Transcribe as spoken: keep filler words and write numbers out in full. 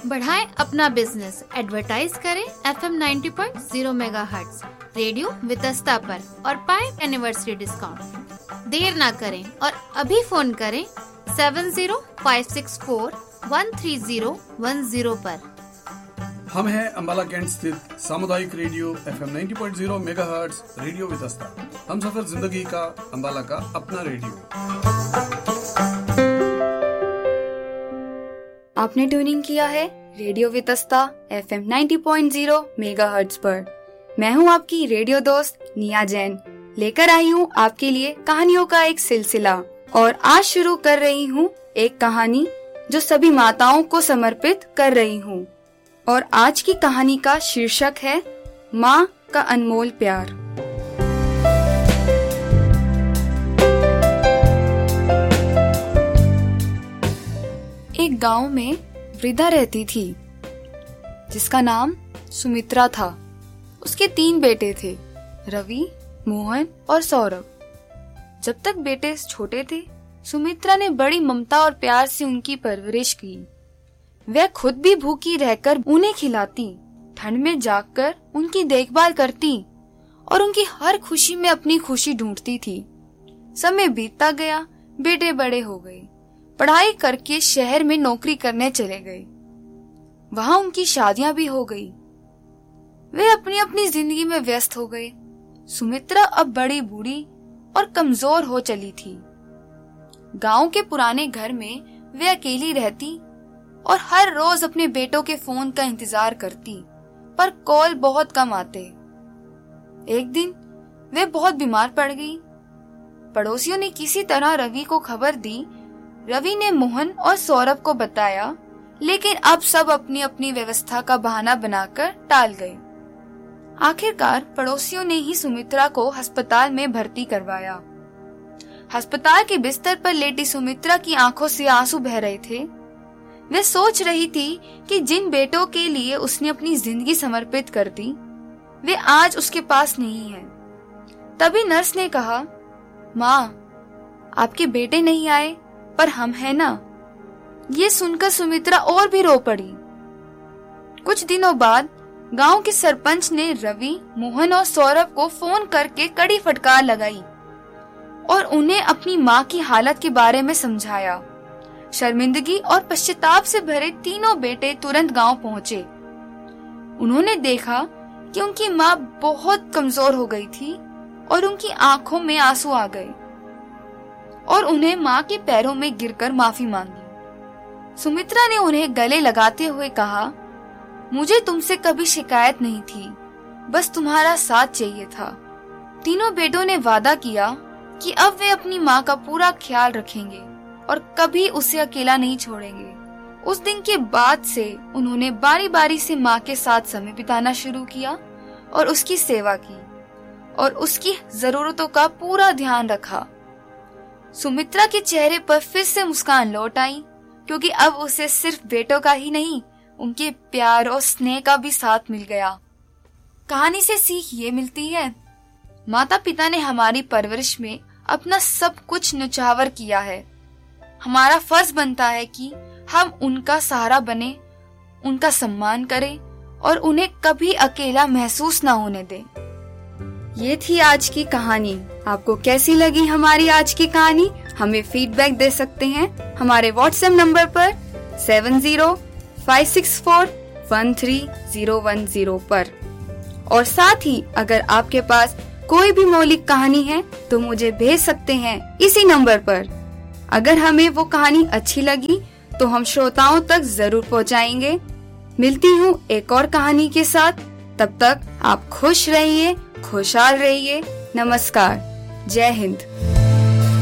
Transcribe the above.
बढ़ाएं अपना business, advertise करें F M ninety point zero megahertz radio Vitasta पर और पाएं एनिवर्सरी डिस्काउंट। देर ना करें और अभी फोन करें seven zero five six four one three zero one zero पर। हम हैं अंबाला कैंट स्थित सामुदायिक radio F M ninety point zero megahertz radio Vitasta. हम सफर जिंदगी का, अंबाला का अपना रेडियो। आपने ट्यूनिंग किया है radio Vitasta F M ninety point zero megahertz पर। मैं हूं आपकी रेडियो दोस्त निया जैन, लेकर आई हूं आपके लिए कहानियों का एक सिलसिला। और आज शुरू कर रही हूं एक कहानी जो सभी माताओं को समर्पित कर रही हूं। और आज की कहानी का शीर्षक है माँ का अनमोल प्यार। एक गांव में वृद्धा रहती थी जिसका नाम सुमित्रा था। उसके तीन बेटे थे, रवि, मोहन और सौरभ। जब तक बेटे छोटे थे, सुमित्रा ने बड़ी ममता और प्यार से उनकी परवरिश की। वह खुद भी भूखी रहकर उन्हें खिलाती, ठंड में जागकर उनकी देखभाल करती और उनकी हर खुशी में अपनी खुशी ढूंढती थी। समय बीतता गया, बेटे बड़े हो गए, पढ़ाई करके शहर में नौकरी करने चले गए। वहां उनकी शादियां भी हो गई। वे अपनी अपनी जिंदगी में व्यस्त हो गए। सुमित्रा अब बड़ी बूढ़ी और कमजोर हो चली थी। गांव के पुराने घर में वे अकेली रहती और हर रोज अपने बेटों के फोन का इंतजार करती, पर कॉल बहुत कम आते। एक दिन वे बहुत बीमार पड़ गई। पड़ोसियों ने किसी तरह रवि को खबर दी। रवि ने मोहन और सौरभ को बताया, लेकिन अब सब अपनी अपनी व्यवस्था का बहाना बनाकर टाल गए। आखिरकार पड़ोसियों ने ही सुमित्रा को अस्पताल में भर्ती करवाया। अस्पताल के बिस्तर पर लेटी सुमित्रा की आंखों से आंसू बह रहे थे। वे सोच रही थी कि जिन बेटों के लिए उसने अपनी जिंदगी समर्पित कर दी, वे आज उसके पास नहीं हैं। तभी नर्स ने कहा, माँ, आपके बेटे नहीं आए, पर हम हैं ना। ये सुनकर सुमित्रा और भी रो पड़ी। कुछ दिनों बाद गांव के सरपंच ने रवि, मोहन और सौरभ को फोन करके कड़ी फटकार लगाई और उन्हें अपनी माँ की हालत के बारे में समझाया। शर्मिंदगी और पश्चाताप से भरे तीनों बेटे तुरंत गांव पहुंचे। उन्होंने देखा कि उनकी माँ बहुत कमजोर हो गई थी और उनकी आंखों में आंसू आ गए और उन्हें माँ के पैरों में गिरकर माफी मांगी। सुमित्रा ने उन्हें गले लगाते हुए कहा, मुझे तुमसे कभी शिकायत नहीं थी, बस तुम्हारा साथ चाहिए था। तीनों बेटों ने वादा किया कि अब वे अपनी माँ का पूरा ख्याल रखेंगे और कभी उसे अकेला नहीं छोड़ेंगे। उस दिन के बाद से उन्होंने बारी बारी से माँ के साथ समय बिताना शुरू किया और उसकी सेवा की और उसकी जरूरतों का पूरा ध्यान रखा। सुमित्रा के चेहरे पर फिर से मुस्कान लौट आई, क्योंकि अब उसे सिर्फ बेटों का ही नहीं, उनके प्यार और स्नेह का भी साथ मिल गया। कहानी से सीख ये मिलती है, माता पिता ने हमारी परवरिश में अपना सब कुछ न्यौछावर किया है। हमारा फर्ज बनता है कि हम उनका सहारा बने, उनका सम्मान करें और उन्हें कभी अकेला महसूस न होने दें। ये थी आज की कहानी। आपको कैसी लगी हमारी आज की कहानी? हमें फीडबैक दे सकते हैं हमारे व्हाट्सएप नंबर पर seven zero five six four one three zero one zero पर। और साथ ही अगर आपके पास कोई भी मौलिक कहानी है तो मुझे भेज सकते हैं इसी नंबर पर। अगर हमें वो कहानी अच्छी लगी तो हम श्रोताओं तक जरूर पहुंचाएंगे। मिलती हूँ एक और कहानी के साथ। तब तक आप खुश रहिए, खुशहाल रहिए। नमस्कार, जय हिंद।